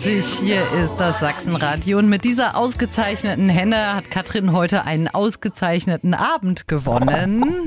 Leipzig. Hier ist das Sachsenradio. Und mit dieser ausgezeichneten Henne hat Katrin heute einen ausgezeichneten Abend gewonnen.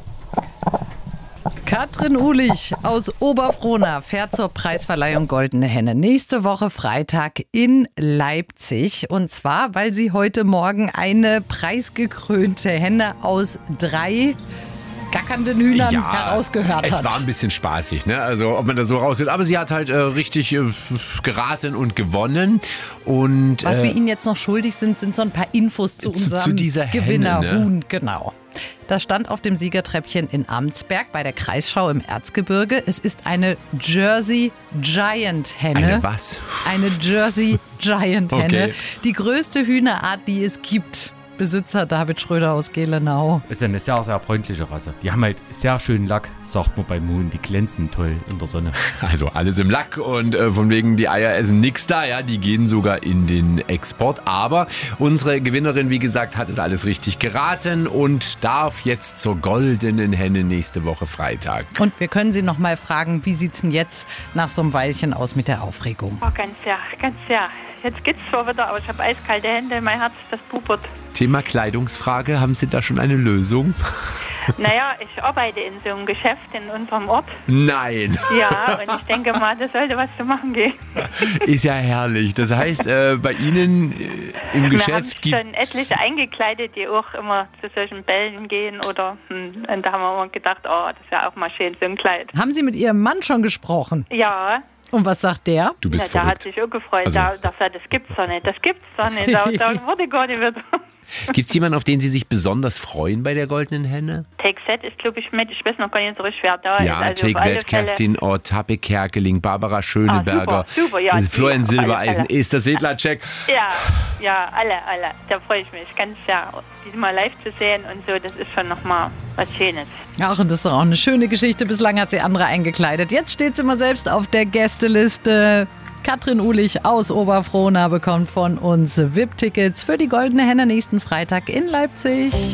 Katrin Uhlich aus Oberfrohna fährt zur Preisverleihung Goldene Henne nächste Woche Freitag in Leipzig. Und zwar, weil sie heute Morgen eine preisgekrönte Henne aus 3 gackernden Hühnern herausgehört hat. Es war ein bisschen spaßig, ne? Also ob man da so raushört. Aber sie hat halt richtig geraten und gewonnen. Und was wir Ihnen jetzt noch schuldig sind so ein paar Infos zu unserem dieser Gewinnerhuhn. Henne, ne? Genau. Das stand auf dem Siegertreppchen in Amtsberg bei der Kreisschau im Erzgebirge. Es ist eine Jersey Giant Henne. Eine was? Eine Jersey Giant Henne. Okay. Die größte Hühnerart, die es gibt. Besitzer David Schröder aus Gelenau. Ist ja eine sehr, sehr freundliche Rasse. Die haben halt sehr schönen Lack, sagt man beim Huhn. Die glänzen toll in der Sonne. Also alles im Lack und von wegen die Eier essen nix da, ja, die gehen sogar in den Export. Aber unsere Gewinnerin, wie gesagt, hat es alles richtig geraten und darf jetzt zur Goldenen Henne nächste Woche Freitag. Und wir können Sie noch mal fragen, wie sieht es denn jetzt nach so einem Weilchen aus mit der Aufregung? Oh, ganz ja. Jetzt geht's zwar wieder, aber ich habe eiskalte Hände, mein Herz, das pupert. Thema Kleidungsfrage, haben Sie da schon eine Lösung? Naja, ich arbeite in so einem Geschäft in unserem Ort. Nein. Ja, und ich denke mal, da sollte was zu machen gehen. Ist ja herrlich. Das heißt, bei Ihnen im Geschäft wir haben gibt schon etliche eingekleidet, die auch immer zu solchen Bällen gehen oder und da haben wir immer gedacht, oh, das wäre auch mal schön, so ein Kleid. Haben Sie mit Ihrem Mann schon gesprochen? Ja. Und was sagt der? Du bist der verrückt. hat sich auch gefreut. Also- Da sagt er, das gibt's doch nicht. Da wurde gar nicht wieder. Gibt es jemanden, auf den Sie sich besonders freuen bei der Goldenen Henne? Take That ist, glaube ich, mit. Ich weiß noch gar nicht so richtig, wer da Ja, ist. Also Take auf alle That, Fälle- Kerstin Ort, Tappe Kerkeling, Barbara Schöneberger, super, ja, Florian die auf alle Silbereisen, Fälle. Esther Sedlacek. Ja, alle. Da freue ich mich ganz sehr, die mal live zu sehen und so. Das ist schon nochmal was Schönes. Ach, und das ist doch auch eine schöne Geschichte. Bislang hat sie andere eingekleidet. Jetzt steht sie mal selbst auf der Gästeliste. Katrin Uhlich aus Oberfrohna bekommt von uns VIP-Tickets für die Goldene Henne nächsten Freitag in Leipzig.